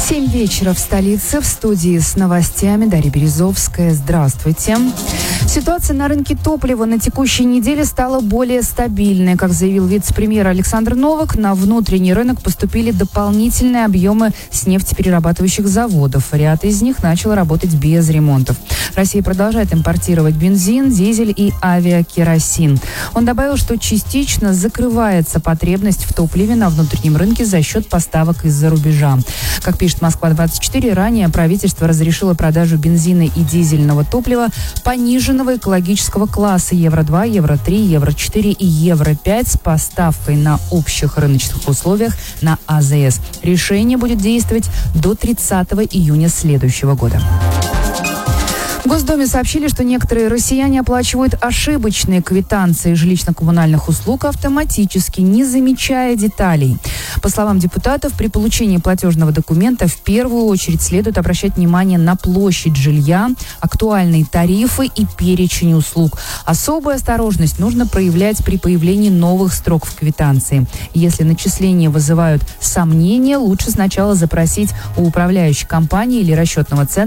7 вечера в столице. В студии с новостями Дарья Березовская. Здравствуйте. Ситуация на рынке топлива на текущей неделе стала более стабильной. Как заявил вице-премьер Александр Новак, на внутренний рынок поступили дополнительные объемы с нефтеперерабатывающих заводов. Ряд из них начал работать без ремонтов. Россия продолжает импортировать бензин, дизель и авиакеросин. Он добавил, что частично закрывается потребность в топливе на внутреннем рынке за счет поставок из-за рубежа. Как пишет Москва-24, ранее правительство разрешило продажу бензина и дизельного топлива пониженного экологического класса Евро-2, Евро-3, Евро-4 и Евро-5 с поставкой на общих рыночных условиях на АЗС. Решение будет действовать до 30 июня следующего года. В Госдуме сообщили, что некоторые россияне оплачивают ошибочные квитанции жилищно-коммунальных услуг автоматически, не замечая деталей. По словам депутатов, при получении платежного документа в первую очередь следует обращать внимание на площадь жилья, актуальные тарифы и перечень услуг. Особую осторожность нужно проявлять при появлении новых строк в квитанции. Если начисления вызывают сомнения, лучше сначала запросить у управляющей компании или расчетного центра